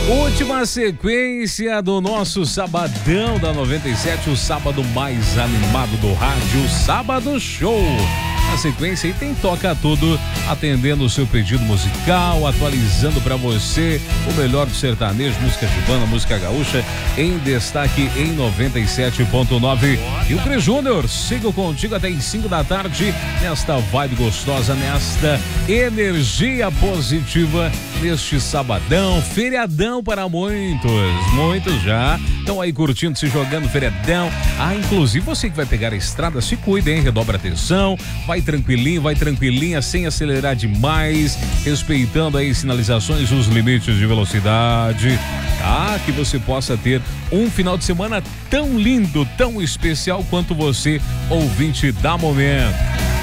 Última sequência do nosso Sabadão da 97, o sábado mais animado do rádio, Sábado Show. Na sequência aí tem Toca Tudo, atendendo o seu pedido musical, atualizando pra você o melhor do sertanejo, música cubana, música gaúcha, em destaque em 97.9. E o Cris Júnior, sigo contigo até às 5 da tarde, nesta vibe gostosa, nesta energia positiva, neste sabadão, feriadão para muitos já estão aí curtindo, se jogando feriadão. Inclusive você que vai pegar a estrada, se cuida, hein? Redobra atenção, vai tranquilinha, sem acelerar demais, respeitando aí sinalizações, os limites de velocidade, tá? Que você possa ter um final de semana tão lindo, tão especial quanto você, ouvinte da Momento.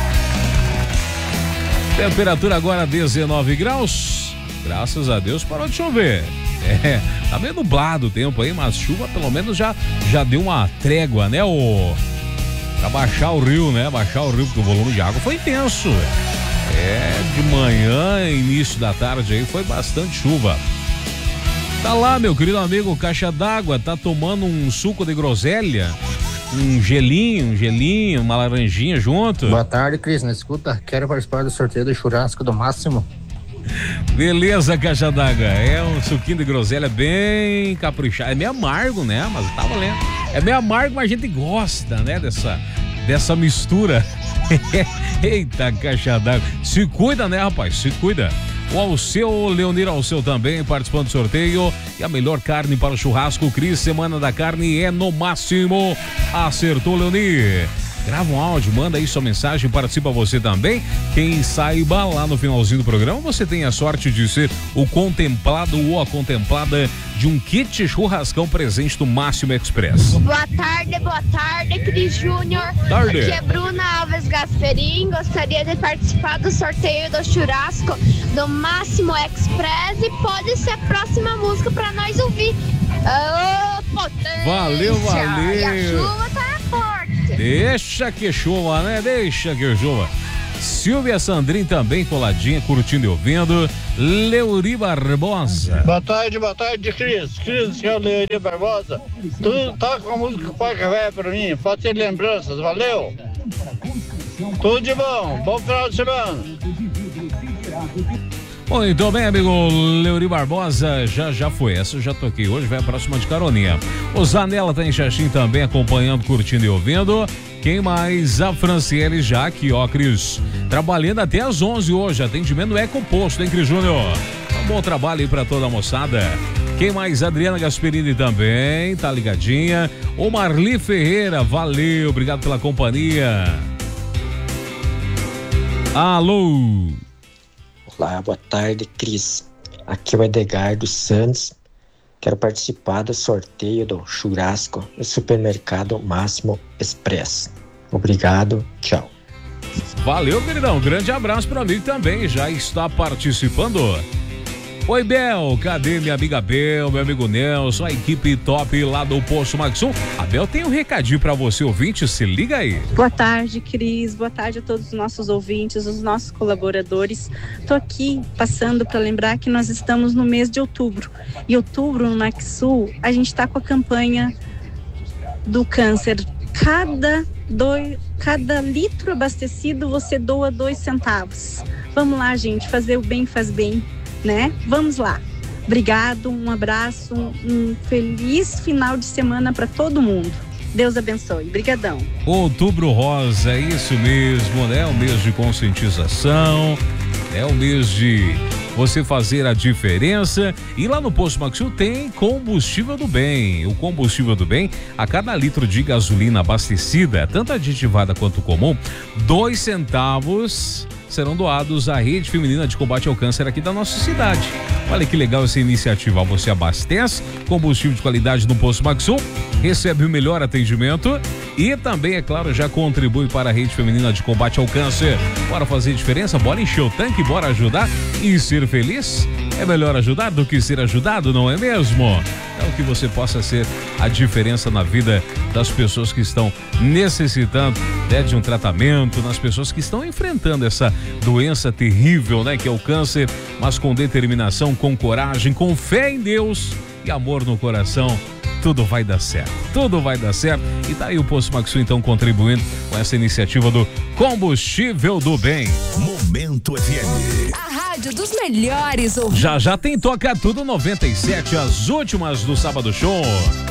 Temperatura agora 19 graus, graças a Deus parou de chover. Tá meio nublado o tempo aí, mas chuva pelo menos já deu uma trégua, né? Pra baixar o rio, né? Baixar o rio, porque o volume de água foi intenso. De manhã, início da tarde aí, foi bastante chuva. Tá lá, meu querido amigo Caixa d'Água, tá tomando um suco de groselha, um gelinho, uma laranjinha junto. Boa tarde, Cris, na escuta, quero participar do sorteio do churrasco do Máximo. Beleza, Caixa d'Água, é um suquinho de groselha bem caprichado, é meio amargo, né? Mas tá valendo. É meio amargo, mas a gente gosta, né? Dessa mistura. Eita, Caixa d'Água. Se cuida, né, rapaz? Se cuida. O Alceu, Leonir Alceu também participando do sorteio. E a melhor carne para o churrasco, Cris, Semana da Carne é no Máximo. Acertou, Leonir. Grava um áudio, manda aí sua mensagem, participa você também. Quem saiba, lá no finalzinho do programa, você tem a sorte de ser o contemplado ou a contemplada de um kit churrascão presente do Máximo Express. Boa tarde, Cris Júnior. Tarde. Aqui é Bruna Alves Gasperim. Gostaria de participar do sorteio do churrasco do Máximo Express e pode ser a próxima música pra nós ouvir. Potência. Valeu. E a chuva tá forte. Deixa que chova, né? Deixa que chova. Silvia Sandrin também coladinha, curtindo e ouvindo. Leuri Barbosa. Boa tarde, Cris. Cris, que é o Leuri Barbosa. Tu toca a música Porca Véia pra mim, pode ter lembranças, valeu? Tudo de bom final de semana. Muito bem, amigo Leuri Barbosa, já foi, essa eu já toquei hoje, vai a próxima de caroninha. O Zanella tá em Xaxim também, acompanhando, curtindo e ouvindo. Quem mais? A Franciele já aqui, ó, Cris, trabalhando até às 11 hoje, atendimento é composto, hein, Cris Júnior? Um bom trabalho aí pra toda a moçada. Quem mais? Adriana Gasperini também, tá ligadinha. O Marli Ferreira, valeu, obrigado pela companhia. Alô? Olá, boa tarde, Cris. Aqui é o Edgardo Santos. Quero participar do sorteio do churrasco no supermercado Máximo Express. Obrigado, tchau. Valeu, queridão. Grande abraço para mim também. Já está participando. Oi, Bel, cadê minha amiga Bel, meu amigo Nelson, a equipe top lá do Posto Maxum? A Bel tem um recadinho para você, ouvinte, se liga aí. Boa tarde, Cris, boa tarde a todos os nossos ouvintes, os nossos colaboradores. Tô aqui passando para lembrar que nós estamos no mês de outubro. E outubro, no Maxul, a gente está com a campanha do câncer. Cada litro abastecido, você doa 2 centavos. Vamos lá, gente, fazer o bem faz bem, né? Vamos lá. Obrigado, um abraço, um feliz final de semana para todo mundo. Deus abençoe. Brigadão. Outubro Rosa, é isso mesmo, né? O mês de conscientização, é o mês de você fazer a diferença. E lá no Posto Maxil tem combustível do bem. O combustível do bem, a cada litro de gasolina abastecida, tanto aditivada quanto comum, 2 centavos serão doados à Rede Feminina de Combate ao Câncer aqui da nossa cidade. Olha que legal essa iniciativa. Você abastece combustível de qualidade no Posto Maxul, recebe o melhor atendimento e também, é claro, já contribui para a Rede Feminina de Combate ao Câncer. Bora fazer diferença, bora encher o tanque, bora ajudar e ser feliz. É melhor ajudar do que ser ajudado, não é mesmo? Então que você possa ser a diferença na vida das pessoas que estão necessitando, né, de um tratamento, nas pessoas que estão enfrentando essa doença terrível, né, que é o câncer, mas com determinação, com coragem, com fé em Deus e amor no coração. Tudo vai dar certo, tudo vai dar certo. E tá aí o Posto Maxu então contribuindo com essa iniciativa do Combustível do Bem. Momento FM. A rádio dos melhores ouvintes. Já tem Toca Tudo 97, as últimas do Sábado Show.